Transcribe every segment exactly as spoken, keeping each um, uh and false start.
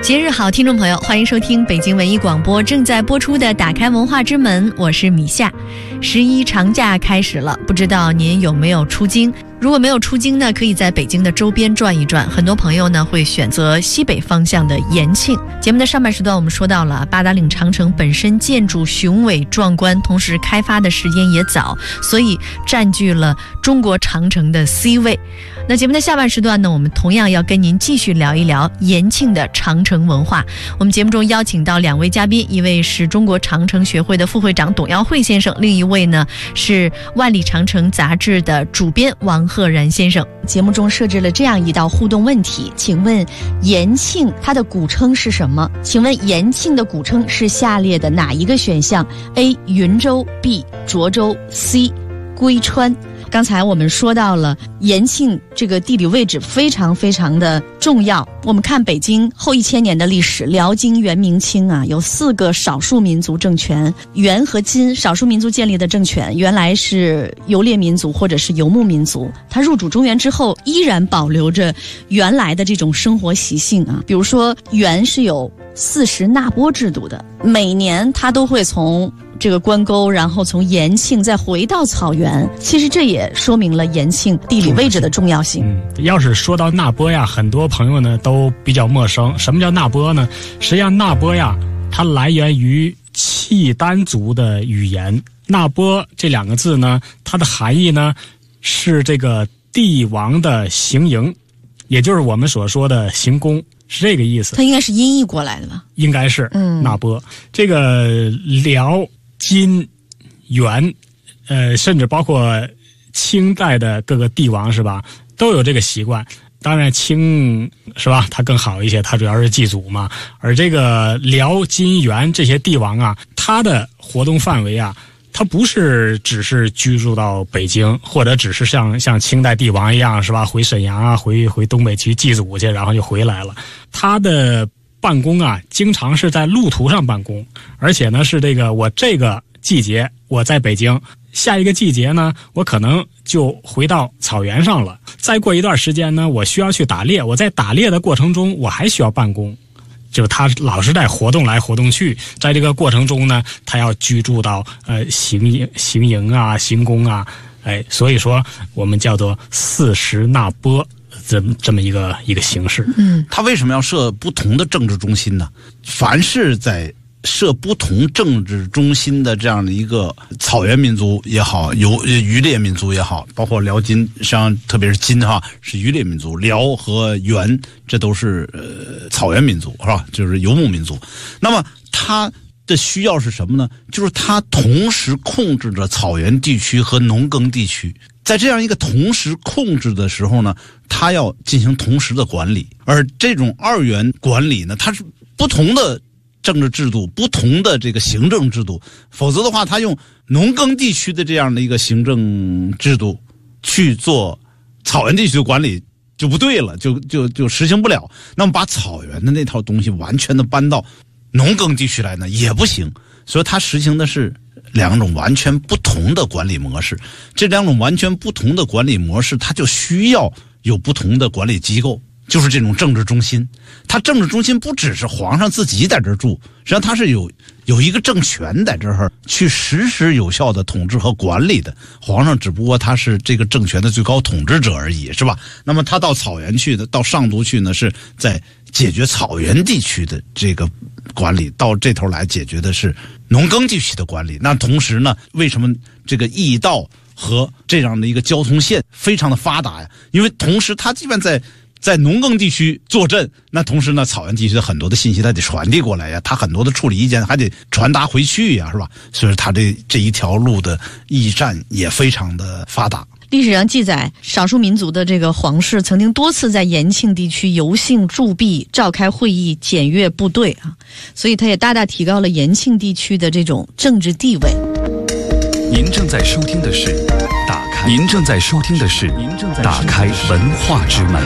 节日好，听众朋友，欢迎收听北京文艺广播正在播出的《打开文化之门》，我是米夏。十一长假开始了，不知道您有没有出京？如果没有出京呢，可以在北京的周边转一转。很多朋友呢会选择西北方向的延庆。节目的上半时段我们说到了八达岭长城本身建筑雄伟壮观，同时开发的时间也早，所以占据了中国长城的 C 位。那节目的下半时段呢，我们同样要跟您继续聊一聊延庆的长城文化。我们节目中邀请到两位嘉宾，一位是中国长城学会的副会长董耀慧先生，另一位呢是万里长城杂志的主编王赫然先生。节目中设置了这样一道互动问题，请问延庆它的古称是什么？请问延庆的古称是下列的哪一个选项？ A. 云州， B. 涿州， C. 归川。刚才我们说到了延庆这个地理位置非常非常的重要。我们看北京后一千年的历史，辽金元明清啊，有四个少数民族政权。元和金少数民族建立的政权原来是游猎民族或者是游牧民族，它入主中原之后依然保留着原来的这种生活习性啊。比如说元是有四十纳拨制度的，每年它都会从这个关沟，然后从延庆再回到草原。其实这也说明了延庆地理位置的重要性。 嗯，要是说到纳拨呀，很多朋友呢都比较陌生。什么叫纳拨呢？实际上纳拨呀，它来源于契丹族的语言。纳拨这两个字呢，它的含义呢是这个帝王的行营，也就是我们所说的行宫，是这个意思。 它应该是音译过来的吧？ 应该是，嗯，纳拨。这个辽、金、元，呃，甚至包括清代的各个帝王是吧，都有这个习惯。当然清是吧，它更好一些，它主要是祭祖嘛。而这个辽、金、元这些帝王啊，他的活动范围啊，他不是只是居住到北京，或者只是像像清代帝王一样是吧，回沈阳啊，回回东北去祭祖去，然后就回来了。他的办公啊，经常是在路途上办公，而且呢是这个我这个季节我在北京，下一个季节呢我可能就回到草原上了。再过一段时间呢，我需要去打猎，我在打猎的过程中我还需要办公。就他老是在活动来活动去，在这个过程中呢，他要居住到呃行营行营啊、行宫啊，哎，所以说我们叫做四十纳拨这么这么一个一个形式。 嗯，他为什么要设不同的政治中心呢？凡是在设不同政治中心的这样的一个草原民族也好，游渔猎民族也好，包括辽金，实际上特别是金哈是渔猎民族，辽和元这都是呃草原民族是吧？就是游牧民族。那么它的需要是什么呢？就是它同时控制着草原地区和农耕地区。在这样一个同时控制的时候呢，它要进行同时的管理。而这种二元管理呢，它是不同的政治制度，不同的这个行政制度，否则的话他用农耕地区的这样的一个行政制度去做草原地区的管理就不对了，就就就实行不了。那么把草原的那套东西完全的搬到农耕地区来呢也不行，所以他实行的是两种完全不同的管理模式。这两种完全不同的管理模式，它就需要有不同的管理机构，就是这种政治中心。它政治中心不只是皇上自己在这儿住，实际上它是有有一个政权在这儿去实施有效的统治和管理的。皇上只不过他是这个政权的最高统治者而已，是吧？那么他到草原去的，到上都去呢，是在解决草原地区的这个管理，到这头来解决的是农耕地区的管理。那同时呢，为什么这个驿道和这样的一个交通线非常的发达呀？因为同时它基本在在农耕地区坐镇，那同时呢，草原地区的很多的信息它得传递过来呀，它很多的处理意见还得传达回去呀，是吧？所以它这这一条路的驿站也非常的发达。 历史上记载，少数民族的这个皇室曾经多次在延庆地区游幸驻跸、召开会议、检阅部队啊，所以它也大大提高了延庆地区的这种政治地位。 您正在收听的是打开，您正在收听的是打开文化之门。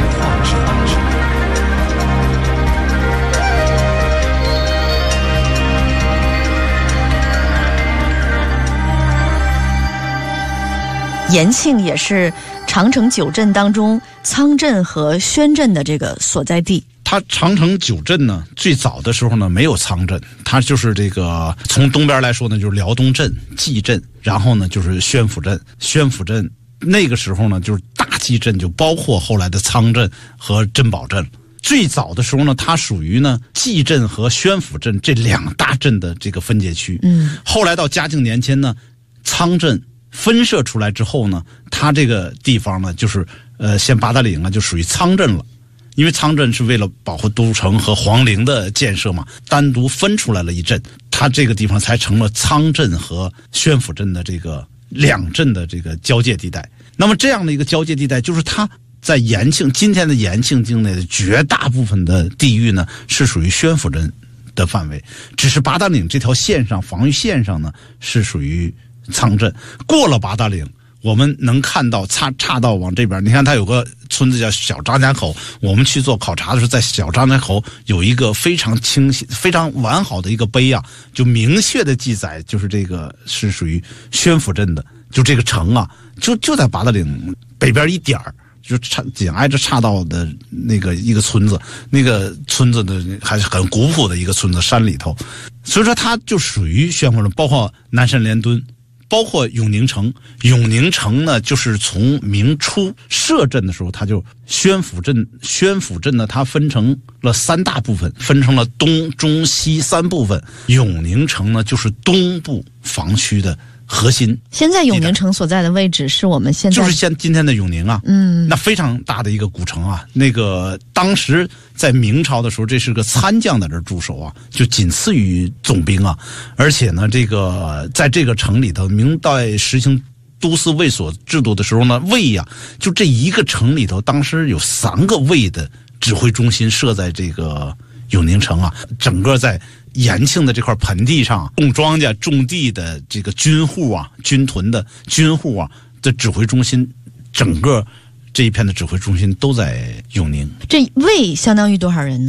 延庆也是长城九镇当中仓镇和宣镇的这个所在地。 它长城九镇呢，最早的时候呢没有仓镇，它就是这个从东边来说呢，就是辽东镇、蓟镇，然后呢就是宣府镇。宣府镇那个时候呢，就是大蓟镇，就包括后来的仓镇和珍宝镇。最早的时候呢，它属于呢蓟镇和宣府镇这两大镇的这个分界区。 嗯， 后来到嘉靖年间呢，仓镇分设出来之后呢，它这个地方呢，就是呃，现八达岭啊，就属于仓镇了。因为仓镇是为了保护都城和皇陵的建设嘛，单独分出来了一镇，它这个地方才成了仓镇和宣府镇的这个两镇的这个交界地带。那么这样的一个交界地带，就是它在延庆今天的延庆境内的绝大部分的地域呢，是属于宣府镇的范围，只是八达岭这条线上防御线上呢，是属于仓镇。过了八达岭，我们能看到岔岔道往这边，你看它有个村子叫小张家口，我们去做考察的时候，在小张家口有一个非常清晰、非常完好的一个碑啊，就明确的记载，就是这个是属于宣府镇的，就这个城啊，就就在八达岭北边一点儿。就紧挨着岔道的那个一个村子，那个村子的还是很古朴的一个村子，山里头，所以说它就属于宣府镇，包括南山连墩，包括永宁城。永宁城呢，就是从明初设镇的时候，它就宣府镇。宣府镇呢，它分成了三大部分，分成了东、中、西三部分。永宁城呢，就是东部防区的核心。 现在永宁城所在的位置是我们现在就是现今天的永宁啊， 嗯， 那非常大的一个古城啊。那个当时在明朝的时候，这是个参将在这儿驻守啊，就仅次于总兵啊。而且呢，这个在这个城里头，明代实行都司卫所制度的时候呢，卫呀、啊，就这一个城里头，当时有三个卫的指挥中心设在这个永宁城啊，整个在延庆的这块盆地上种庄稼、种地的这个军户啊、军屯的军户啊的指挥中心，整个这一片的指挥中心都在永宁。 这卫相当于多少人呢？